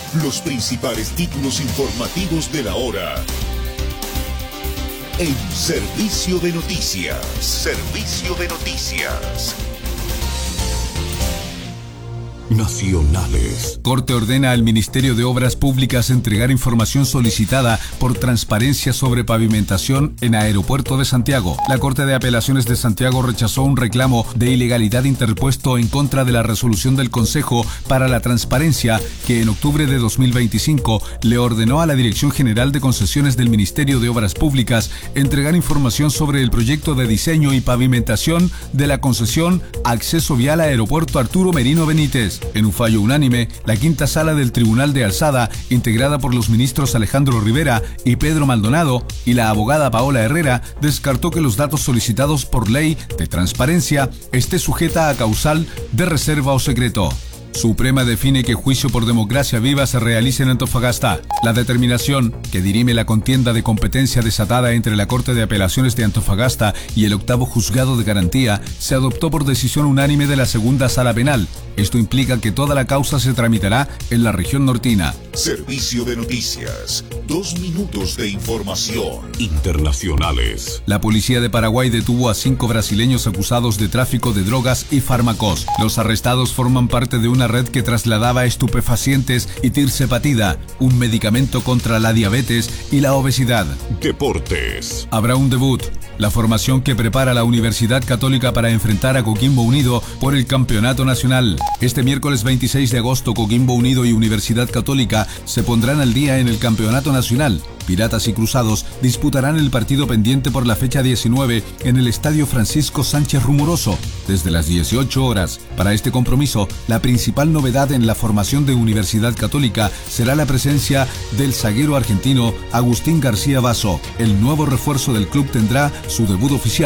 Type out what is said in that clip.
Los principales títulos informativos de la hora. En Servicio de Noticias. Servicio de Noticias. Nacionales. Corte ordena al Ministerio de Obras Públicas entregar información solicitada por transparencia sobre pavimentación en Aeropuerto de Santiago. La Corte de Apelaciones de Santiago rechazó un reclamo de ilegalidad interpuesto en contra de la resolución del Consejo para la Transparencia que en octubre de 2025 le ordenó a la Dirección General de Concesiones del Ministerio de Obras Públicas entregar información sobre el proyecto de diseño y pavimentación de la concesión Acceso Vial a Aeropuerto Arturo Merino Benítez. En un fallo unánime, la quinta sala del Tribunal de Alzada, integrada por los ministros Alejandro Rivera y Pedro Maldonado y la abogada Paola Herrera, descartó que los datos solicitados por ley de transparencia esté sujeta a causal de reserva o secreto. Suprema define que juicio por democracia viva se realice en Antofagasta. La determinación, que dirime la contienda de competencia desatada entre la Corte de Apelaciones de Antofagasta y el octavo Juzgado de Garantía, se adoptó por decisión unánime de la segunda Sala Penal. Esto implica que toda la causa se tramitará en la región nortina. Servicio de Noticias. 2 minutos de información. Internacionales. La policía de Paraguay detuvo a 5 brasileños acusados de tráfico de drogas y fármacos. Los arrestados forman parte de una red que trasladaba estupefacientes y tirzepatida, un medicamento contra la diabetes y la obesidad. Deportes. Habrá un debut. La formación que prepara la Universidad Católica para enfrentar a Coquimbo Unido por el Campeonato Nacional. Este miércoles 26 de agosto, Coquimbo Unido y Universidad Católica se pondrán al día en el Campeonato Nacional. Piratas y Cruzados disputarán el partido pendiente por la fecha 19 en el Estadio Francisco Sánchez Rumoroso, desde las 18 horas. Para este compromiso, la principal novedad en la formación de Universidad Católica será la presencia del zaguero argentino Agustín García Basso. El nuevo refuerzo del club tendrá su debut oficial